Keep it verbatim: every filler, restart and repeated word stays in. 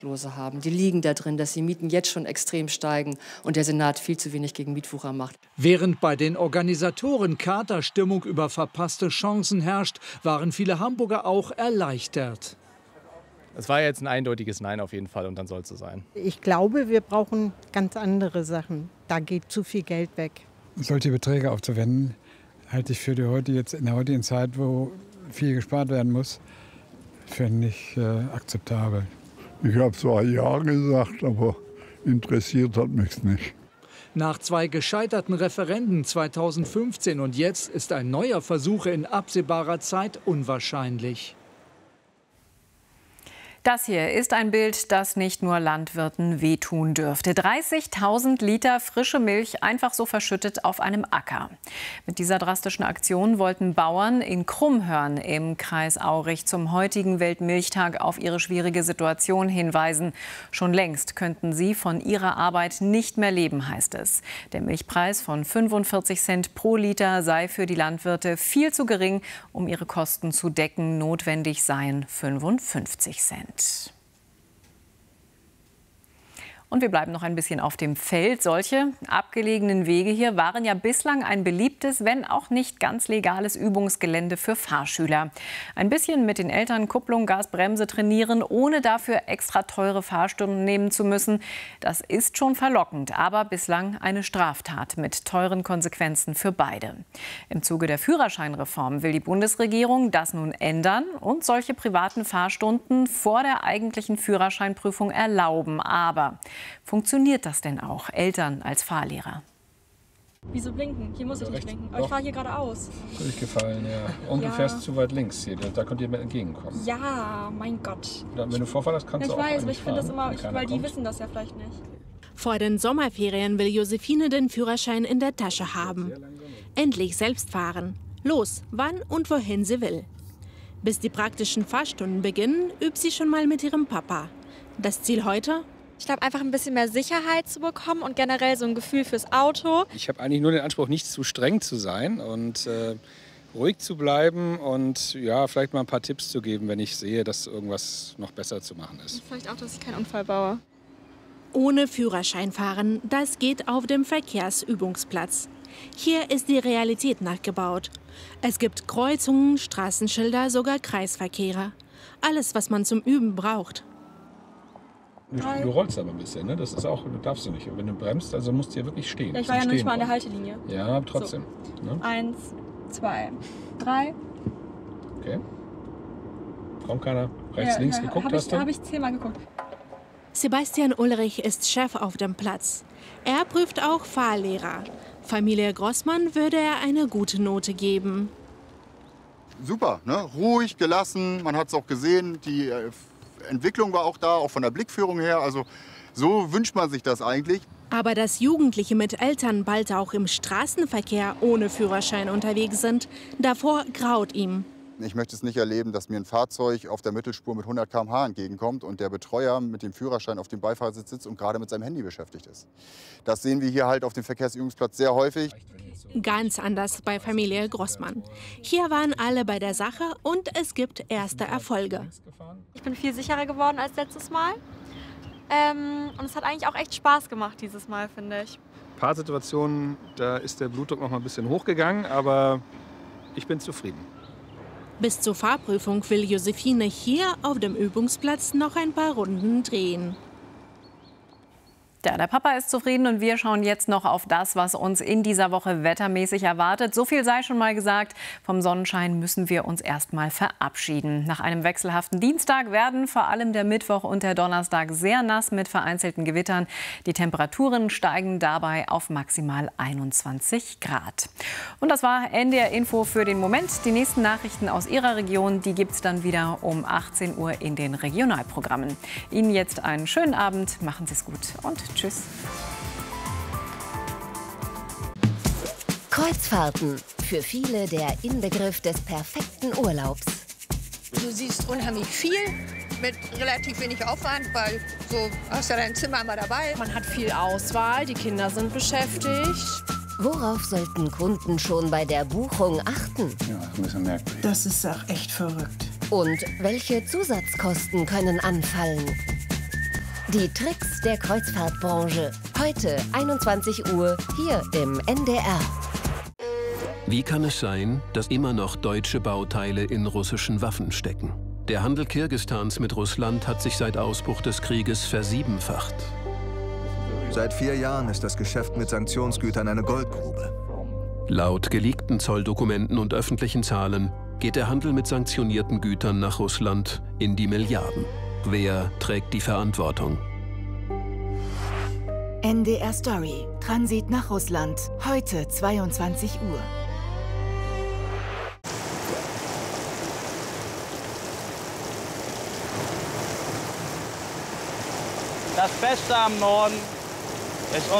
Lose haben. Die liegen da drin, dass die Mieten jetzt schon extrem steigen und der Senat viel zu wenig gegen Mietwucher macht. Während bei den Organisatoren Katerstimmung über verpasste Chancen herrscht, waren viele Hamburger auch erleichtert. Es war jetzt ein eindeutiges Nein auf jeden Fall und dann soll es so sein. Ich glaube, wir brauchen ganz andere Sachen. Da geht zu viel Geld weg. Solche Beträge aufzuwenden, halte ich für die heute jetzt in der heutigen Zeit, wo viel gespart werden muss, für nicht äh, akzeptabel. Ich habe zwar Ja gesagt, aber interessiert hat mich nicht. Nach zwei gescheiterten Referenden zweitausendfünfzehn und jetzt ist ein neuer Versuch in absehbarer Zeit unwahrscheinlich. Das hier ist ein Bild, das nicht nur Landwirten wehtun dürfte. dreißigtausend Liter frische Milch einfach so verschüttet auf einem Acker. Mit dieser drastischen Aktion wollten Bauern in Krummhörn im Kreis Aurich zum heutigen Weltmilchtag auf ihre schwierige Situation hinweisen. Schon längst könnten sie von ihrer Arbeit nicht mehr leben, heißt es. Der Milchpreis von fünfundvierzig Cent pro Liter sei für die Landwirte viel zu gering, um ihre Kosten zu decken. Notwendig seien fünfundfünfzig Cent. Und wir bleiben noch ein bisschen auf dem Feld. Solche abgelegenen Wege hier waren ja bislang ein beliebtes, wenn auch nicht ganz legales Übungsgelände für Fahrschüler. Ein bisschen mit den Eltern Kupplung, Gas, Bremse trainieren, ohne dafür extra teure Fahrstunden nehmen zu müssen. Das ist schon verlockend, aber bislang eine Straftat mit teuren Konsequenzen für beide. Im Zuge der Führerscheinreform will die Bundesregierung das nun ändern und solche privaten Fahrstunden vor der eigentlichen Führerscheinprüfung erlauben. Aber funktioniert das denn auch, Eltern als Fahrlehrer? Wieso blinken? Hier muss ich nicht blinken. Aber ich fahre hier geradeaus. Durchgefallen, ja. Und ja. Du fährst zu weit links hier, da könnte jemand entgegenkommen. Ja, mein Gott. Wenn du Vorfall hast, kannst ja, du auch Ich weiß, aber ich finde das immer, ich, weil die kommt. wissen das ja vielleicht nicht. Vor den Sommerferien will Josephine den Führerschein in der Tasche haben. Endlich selbst fahren. Los, wann und wohin sie will. Bis die praktischen Fahrstunden beginnen, übt sie schon mal mit ihrem Papa. Das Ziel heute? Ich glaube, einfach ein bisschen mehr Sicherheit zu bekommen und generell so ein Gefühl fürs Auto. Ich habe eigentlich nur den Anspruch, nicht zu streng zu sein und äh, ruhig zu bleiben und ja, vielleicht mal ein paar Tipps zu geben, wenn ich sehe, dass irgendwas noch besser zu machen ist. Und vielleicht auch, dass ich keinen Unfall baue. Ohne Führerschein fahren, das geht auf dem Verkehrsübungsplatz. Hier ist die Realität nachgebaut. Es gibt Kreuzungen, Straßenschilder, sogar Kreisverkehre. Alles, was man zum Üben braucht. Du, du rollst aber ein bisschen, ne? Das ist auch, du darfst du nicht. Und wenn du bremst, also musst du hier wirklich stehen. Ja, ich war ja noch nicht mal an der Haltelinie. Ja, aber trotzdem. So. Ne? Eins, zwei, drei. Okay. Kommt keiner rechts, ja, links ja, geguckt hab hast ich, du? Habe ich zehnmal geguckt. Sebastian Ulrich ist Chef auf dem Platz. Er prüft auch Fahrlehrer. Familie Grossmann würde er eine gute Note geben. Super, ne? Ruhig, gelassen. Man hat es auch gesehen, die Entwicklung war auch da, auch von der Blickführung her. Also so wünscht man sich das eigentlich. Aber dass Jugendliche mit Eltern bald auch im Straßenverkehr ohne Führerschein unterwegs sind, davor graut ihm. Ich möchte es nicht erleben, dass mir ein Fahrzeug auf der Mittelspur mit hundert Kilometer pro Stunde entgegenkommt und der Betreuer mit dem Führerschein auf dem Beifahrersitz sitzt und gerade mit seinem Handy beschäftigt ist. Das sehen wir hier halt auf dem Verkehrsübungsplatz sehr häufig. Ganz anders bei Familie Grossmann. Hier waren alle bei der Sache und es gibt erste Erfolge. Ich bin viel sicherer geworden als letztes Mal. Ähm, und es hat eigentlich auch echt Spaß gemacht dieses Mal, finde ich. Ein paar Situationen, da ist der Blutdruck noch mal ein bisschen hochgegangen, aber ich bin zufrieden. Bis zur Fahrprüfung will Josephine hier auf dem Übungsplatz noch ein paar Runden drehen. Ja, der Papa ist zufrieden und wir schauen jetzt noch auf das, was uns in dieser Woche wettermäßig erwartet. So viel sei schon mal gesagt, vom Sonnenschein müssen wir uns erst mal verabschieden. Nach einem wechselhaften Dienstag werden vor allem der Mittwoch und der Donnerstag sehr nass mit vereinzelten Gewittern. Die Temperaturen steigen dabei auf maximal einundzwanzig Grad. Und das war N D R Info für den Moment. Die nächsten Nachrichten aus Ihrer Region, die gibt es dann wieder um achtzehn Uhr in den Regionalprogrammen. Ihnen jetzt einen schönen Abend, machen Sie es gut und tschüss. Kreuzfahrten. Für viele der Inbegriff des perfekten Urlaubs. Du siehst unheimlich viel mit relativ wenig Aufwand, weil so hast ja dein Zimmer immer dabei. Man hat viel Auswahl, die Kinder sind beschäftigt. Worauf sollten Kunden schon bei der Buchung achten? Ja, das ist ein bisschen merkwürdig. Das ist auch echt verrückt. Und welche Zusatzkosten können anfallen? Die Tricks der Kreuzfahrtbranche. Heute einundzwanzig Uhr hier im N D R. Wie kann es sein, dass immer noch deutsche Bauteile in russischen Waffen stecken? Der Handel Kirgisistans mit Russland hat sich seit Ausbruch des Krieges versiebenfacht. Seit vier Jahren ist das Geschäft mit Sanktionsgütern eine Goldgrube. Laut geleakten Zolldokumenten und öffentlichen Zahlen geht der Handel mit sanktionierten Gütern nach Russland in die Milliarden. Wer trägt die Verantwortung? N D R Story. Transit nach Russland. Heute zweiundzwanzig Uhr. Das Beste am Norden ist